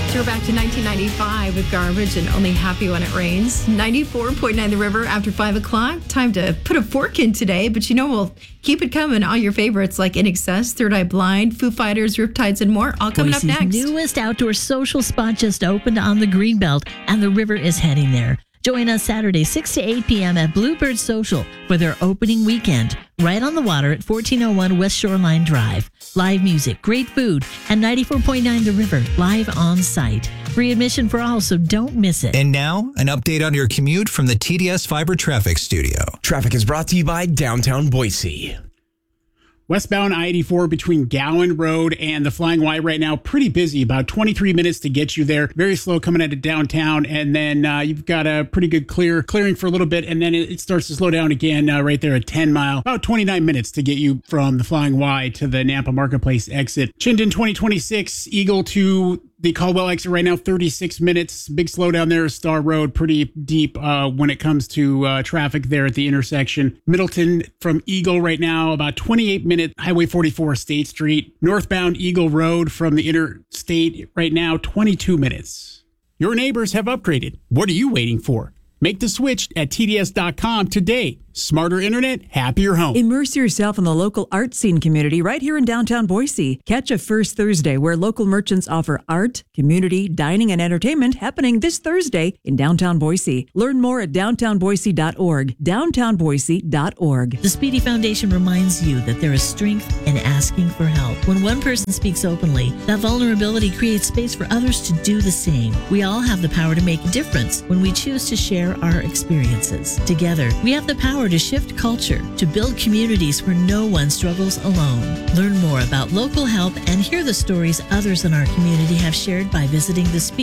So we're back to 1995 with Garbage and Only Happy When It Rains. 94.9 The River after 5 o'clock. Time to put a fork in today, but we'll keep it coming. All your favorites like In Excess, Third Eye Blind, Foo Fighters, Riptides, and more. All coming Boise's up next. Newest outdoor social spot just opened on the Greenbelt, and the river is heading there. Join us Saturday, 6 to 8 p.m. at Bluebird Social for their opening weekend, right on the water at 1401 West Shoreline Drive. Live music, great food, and 94.9 The River, live on site. Free admission for all, so don't miss it. And now, an update on your commute from the TDS Fiber Traffic Studio. Traffic is brought to you by Downtown Boise. Westbound I-84 between Gowan Road and the Flying Y right now, pretty busy, about 23 minutes to get you there. Very slow coming out of downtown, and then you've got a pretty good clearing for a little bit, and then it starts to slow down again right there at 10 Mile. About 29 minutes to get you from the Flying Y to the Nampa Marketplace exit. Chinden 2026, Eagle to the Caldwell exit right now, 36 minutes. Big slowdown there, Star Road, pretty deep when it comes to traffic there at the intersection. Middleton from Eagle right now, about 28 minutes. Highway 44, State Street. Northbound Eagle Road from the interstate right now, 22 minutes. Your neighbors have upgraded. What are you waiting for? Make the switch at TDS.com today. Smarter internet, happier home. Immerse yourself in the local art scene community right here in downtown Boise. Catch a First Thursday where local merchants offer art, community, dining, and entertainment happening this Thursday in downtown Boise. Learn more at downtownboise.org. Downtownboise.org. The Speedy Foundation reminds you that there is strength in asking for help. When one person speaks openly, that vulnerability creates space for others to do the same. We all have the power to make a difference when we choose to share our experiences. Together, we have the power to shift culture, to build communities where no one struggles alone. Learn more about local help and hear the stories others in our community have shared by visiting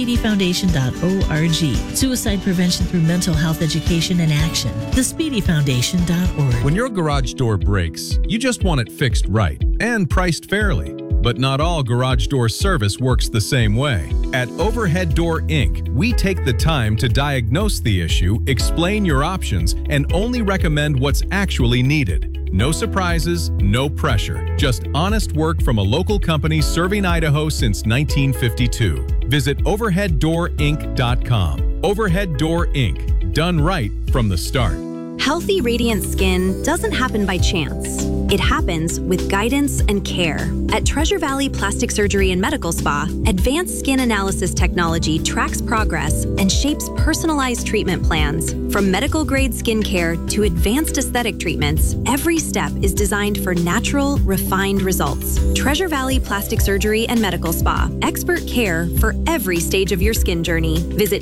thespeedyfoundation.org. Suicide prevention through mental health education and action. Thespeedyfoundation.org. When your garage door breaks, you just want it fixed right and priced fairly. But not all garage door service works the same way. At Overhead Door Inc., we take the time to diagnose the issue, explain your options, and only recommend what's actually needed. No surprises, no pressure. Just honest work from a local company serving Idaho since 1952. Visit overheaddoorinc.com. Overhead Door Inc. Done right from the start. Healthy, radiant skin doesn't happen by chance. It happens with guidance and care. At Treasure Valley Plastic Surgery and Medical Spa, advanced skin analysis technology tracks progress and shapes personalized treatment plans. From medical-grade skincare to advanced aesthetic treatments, every step is designed for natural, refined results. Treasure Valley Plastic Surgery and Medical Spa. Expert care for every stage of your skin journey. Visit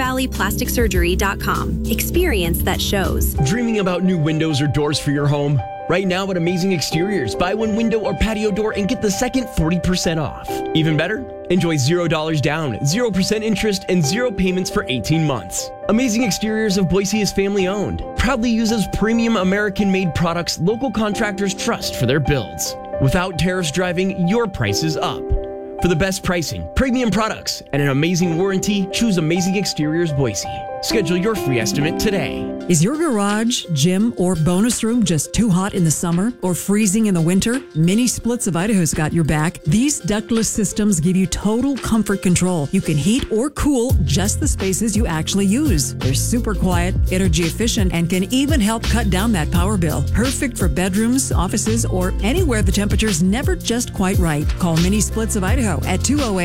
TreasureValleyPlasticSurgery.com. Experience that shows. Dreaming about new windows or doors for your home? Right now at Amazing Exteriors, buy one window or patio door and get the second 40% off. Even better, enjoy $0 down, 0% interest, and 0 payments for 18 months. Amazing Exteriors of Boise is family owned. Proudly uses premium American-made products local contractors trust for their builds. Without tariffs driving your prices up. For the best pricing, premium products, and an amazing warranty, choose Amazing Exteriors Boise. Schedule your free estimate today. Is your garage, gym, or bonus room just too hot in the summer or freezing in the winter? Mini Splits of Idaho's got your back. These ductless systems give you total comfort control. You can heat or cool just the spaces you actually use. They're super quiet, energy efficient, and can even help cut down that power bill. Perfect for bedrooms, offices, or anywhere the temperature's never just quite right. Call Mini Splits of Idaho at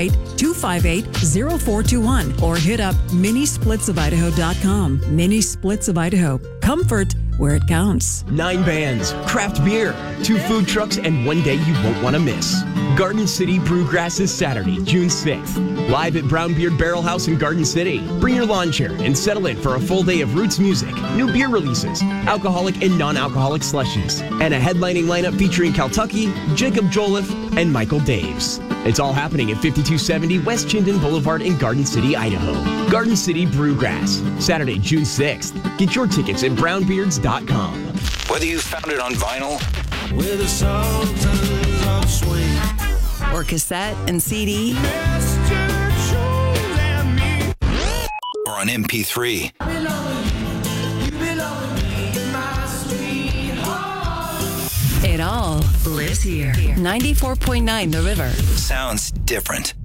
208-258-0421 or hit up minisplitsofidaho.com. Mini Splits of Idaho. Comfort where it counts. 9 bands, craft beer, 2 food trucks, and one day you won't want to miss. Garden City Brewgrass is Saturday, June 6th. Live at Brownbeard Barrel House in Garden City. Bring your lawn chair and settle in for a full day of roots music, new beer releases, alcoholic and non-alcoholic slushies, and a headlining lineup featuring Caltucky, Jacob Jolliffe, and Michael Daves. It's all happening at 5270 West Chinden Boulevard in Garden City, Idaho. Garden City Brewgrass, Saturday, June 6th. Get your tickets at brownbeards.com. Whether you found it on vinyl with the sultans of swing or cassette and CD or on MP3. It all lives here. 94.9 The River. Sounds different.